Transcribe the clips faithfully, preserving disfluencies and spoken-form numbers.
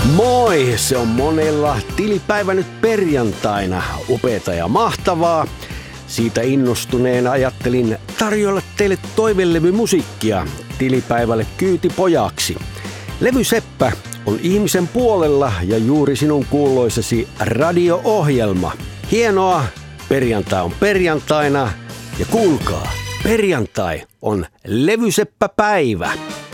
Moi, se on monella tilipäivä nyt perjantaina. Upeata ja mahtavaa. Siitä innostuneena ajattelin tarjolla teille toivelevymusiikkia tilipäivälle kyytipojaksi. Levy Seppä on ihmisen puolella ja juuri sinun kuuloisesi radio-ohjelma. Hienoa, perjantai on perjantaina ja kuulkaa, perjantai on Levyseppäpäivä.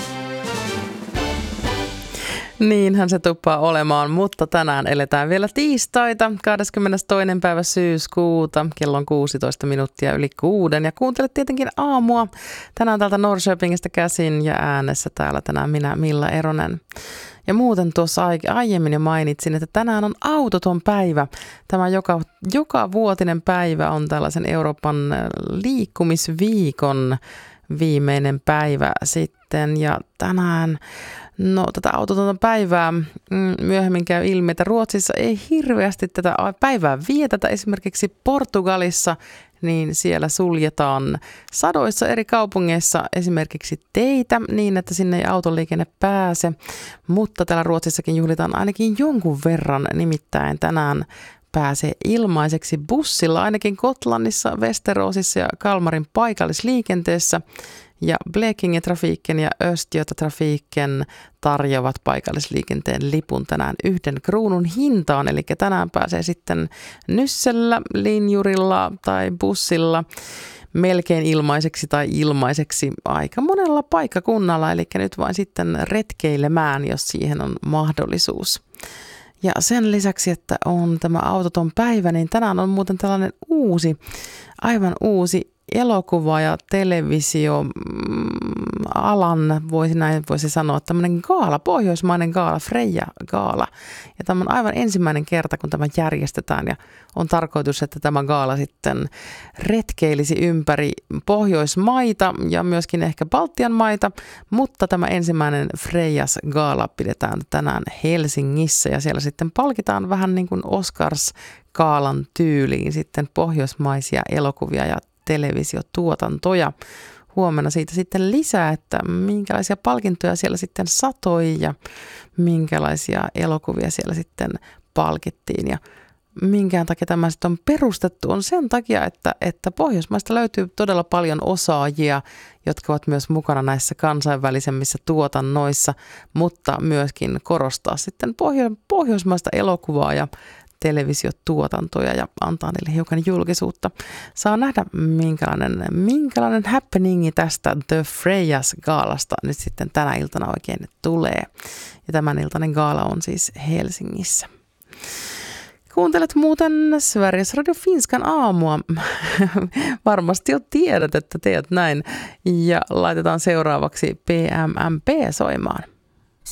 Niinhän se tuppaa olemaan, mutta tänään eletään vielä tiistaita, kahdeskymmenestoinen päivä syyskuuta, kello on kuusitoista minuuttia yli kuuden ja kuuntelet tietenkin aamua. Tänään täältä Norrköpingistä käsin ja äänessä täällä tänään minä Milla Eronen. Ja muuten tuossa aiemmin jo mainitsin, että tänään on autoton päivä. Tämä joka, joka vuotinen päivä on tällaisen Euroopan liikkumisviikon viimeinen päivä sitten ja tänään no tätä autotonta päivää myöhemmin käy ilmi, että Ruotsissa ei hirveästi tätä päivää vietetä. Esimerkiksi Portugalissa, niin siellä suljetaan sadoissa eri kaupungeissa esimerkiksi teitä niin, että sinne ei autoliikenne pääse. Mutta täällä Ruotsissakin juhlitaan ainakin jonkun verran, nimittäin tänään pääsee ilmaiseksi bussilla, ainakin Gotlannissa, Västeråsissa ja Kalmarin paikallisliikenteessä. Ja Blekinge Trafiken ja Östgöta Trafiken tarjoavat paikallisliikenteen lipun tänään yhden kruunun hintaan. Eli tänään pääsee sitten Nyssellä, linjurilla tai bussilla melkein ilmaiseksi tai ilmaiseksi aika monella paikkakunnalla. Eli nyt vain sitten retkeilemään, jos siihen on mahdollisuus. Ja sen lisäksi, että on tämä autoton päivä, niin tänään on muuten tällainen uusi, aivan uusi elokuva- ja televisio-alan, voisi näin voisi sanoa, tämmöinen gaala, pohjoismainen gaala, Freja-gaala. Ja tämä on aivan ensimmäinen kerta, kun tämä järjestetään ja on tarkoitus, että tämä gaala sitten retkeilisi ympäri Pohjoismaita ja myöskin ehkä Baltian maita, mutta tämä ensimmäinen Frejas-gaala pidetään tänään Helsingissä ja siellä sitten palkitaan vähän niin kuin Oscars-gaalan tyyliin sitten pohjoismaisia elokuvia ja televisiotuotantoja. Huomenna siitä sitten lisää, että minkälaisia palkintoja siellä sitten satoi ja minkälaisia elokuvia siellä sitten palkittiin. Ja minkään takia tämä sitten on perustettu on sen takia, että, että Pohjoismaista löytyy todella paljon osaajia, jotka ovat myös mukana näissä kansainvälisemmissä tuotannoissa, mutta myöskin korostaa sitten pohjo- pohjoismaista elokuvaa ja televisiotuotantoja ja antaa niille hiukan julkisuutta. Saa nähdä, minkälainen, minkälainen happeningi tästä The Frejas-gaalasta nyt sitten tänä iltana oikein tulee. Ja tämän iltainen gaala on siis Helsingissä. Kuuntelet muuten Sveriges Radio Finskan aamua. Varmasti jo tiedät, että teet näin. Ja laitetaan seuraavaksi P M M P soimaan.